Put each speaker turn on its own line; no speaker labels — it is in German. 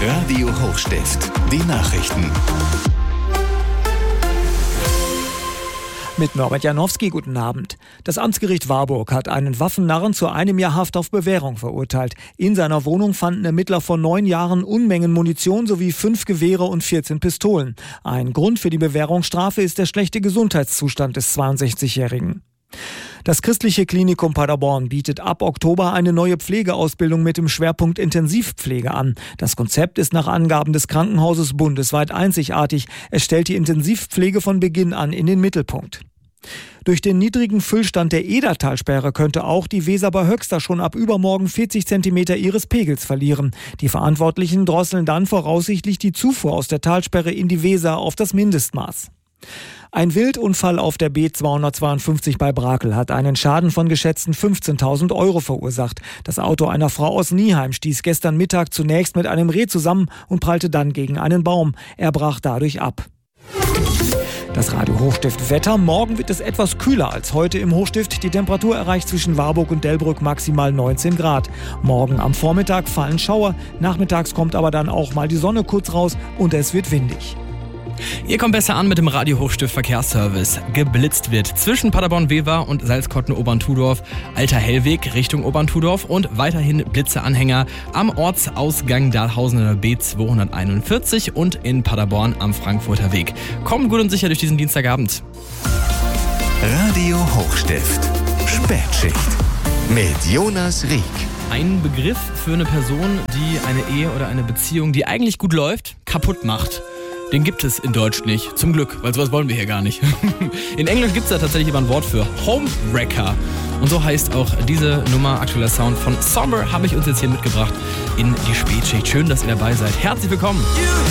Radio Hochstift, die Nachrichten.
Mit Norbert Janowski, guten Abend. Das Amtsgericht Warburg hat einen Waffennarren zu 1 Jahr Haft auf Bewährung verurteilt. In seiner Wohnung fanden Ermittler vor 9 Jahren Unmengen Munition sowie 5 Gewehre und 14 Pistolen. Ein Grund für die Bewährungsstrafe ist der schlechte Gesundheitszustand des 62-Jährigen. Das Christliche Klinikum Paderborn bietet ab Oktober eine neue Pflegeausbildung mit dem Schwerpunkt Intensivpflege an. Das Konzept ist nach Angaben des Krankenhauses bundesweit einzigartig. Es stellt die Intensivpflege von Beginn an in den Mittelpunkt. Durch den niedrigen Füllstand der Edertalsperre könnte auch die Weser bei Höxter schon ab übermorgen 40 Zentimeter ihres Pegels verlieren. Die Verantwortlichen drosseln dann voraussichtlich die Zufuhr aus der Talsperre in die Weser auf das Mindestmaß. Ein Wildunfall auf der B252 bei Brakel hat einen Schaden von geschätzten 15.000 € verursacht. Das Auto einer Frau aus Nieheim stieß gestern Mittag zunächst mit einem Reh zusammen und prallte dann gegen einen Baum. Er brach dadurch ab. Das Radio Hochstift Wetter. Morgen wird es etwas kühler als heute im Hochstift. Die Temperatur erreicht zwischen Warburg und Delbrück maximal 19 Grad. Morgen am Vormittag fallen Schauer. Nachmittags kommt aber dann auch mal die Sonne kurz raus und es wird windig.
Ihr kommt besser an mit dem Radio Hochstift Verkehrsservice. Geblitzt wird zwischen Paderborn-Wever und Salzkotten-Oberntudorf, Alter Hellweg Richtung Oberntudorf und weiterhin Blitzeanhänger am Ortsausgang Dahlhausener B241 und in Paderborn am Frankfurter Weg. Kommt gut und sicher durch diesen Dienstagabend.
Radio Hochstift, Spätschicht mit Jonas Rieck.
Ein Begriff für eine Person, die eine Ehe oder eine Beziehung, die eigentlich gut läuft, kaputt macht. Den gibt es in Deutsch nicht, zum Glück, weil sowas wollen wir hier gar nicht. In Englisch gibt es da tatsächlich aber ein Wort für Homewrecker. Und so heißt auch diese Nummer, aktueller Sound von Somber, habe ich uns jetzt hier mitgebracht in die Spätschicht. Schön, dass ihr dabei seid. Herzlich willkommen.